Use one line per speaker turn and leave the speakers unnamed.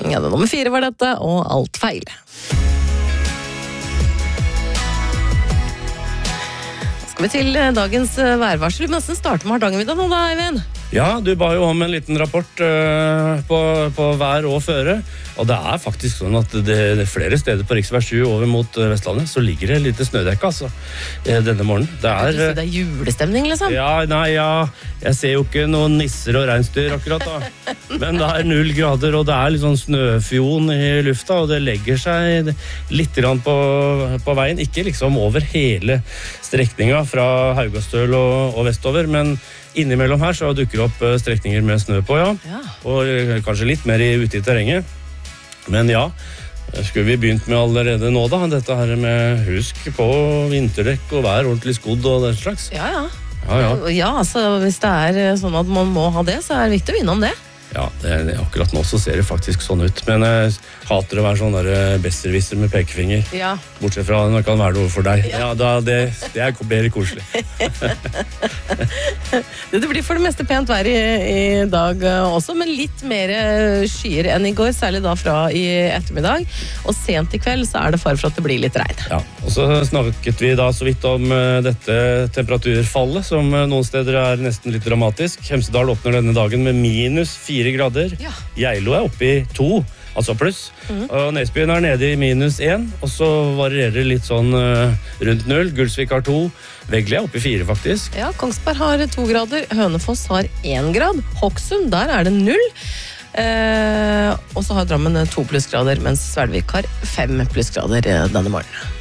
Ja, det nummer 4 var dette, og alt feil. Skal vi til dagens værvarsel. Vi må nesten starte med Hardangervidda nå da, Eivind.
Ja, du ba jo om en liten rapport på vær og føre, og det er faktisk sånn at det er flere steder på Riksvei 7 over mot Vestlandet, så ligger det lite snødekk, altså, denne morgenen. Det
er julestemning, liksom?
Ja, jeg ser jo ikke noen nisser og reinsdyr akkurat da, men det er 0 grader, og det er litt sånn snøfjon i lufta, og det legger seg litt grann på veien, ikke liksom over hele strekninga fra Haugastøl og vestover, men innimellom her så dukker opp strekninger med snø på, ja. Og kanskje litt mer ute i terrenget. Men ja, skulle vi begynt med allerede nå da, dette her med husk på vinterdekk og vær ordentlig skodd og den slags.
Ja, altså hvis det er sånn at man må ha det, så er det viktig å vinne om det.
Ja, akkurat nå så ser det faktisk sånn ut, men jeg hater å være sånn der besserwisser med pekefinger. Ja. Bortsett fra når det kan være noe for deg. Ja, det er mer koselig.
Det blir for det meste pent vær i dag også, men litt mer skyer enn i går, særlig da fra i ettermiddag. Og sent i kveld så er det fare for at det blir litt regn.
Ja, og så snakket vi da så vidt om dette temperaturfallet, som noen steder er nesten litt dramatisk. Hemsedal åpner denne dagen med minus 4 grader. Ja. Geilo er oppe i 2, altså pluss. Og Nesbyen er nede i minus 1, og så varierer det litt sånn rundt 0. Gulsvik har 2, Veggli er oppe i 4 faktisk.
Ja, Kongsberg har 2 grader, Hønefoss har 1 grad, Hokksund, der er det 0. Og så har Drammen 2 plussgrader, mens Svelvik har 5 plussgrader denne morgenen.